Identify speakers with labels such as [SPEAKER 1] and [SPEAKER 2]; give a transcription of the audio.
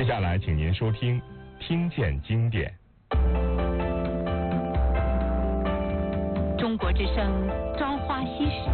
[SPEAKER 1] 接下来，请您收听《听见经典》。
[SPEAKER 2] 中国之声《朝花夕拾》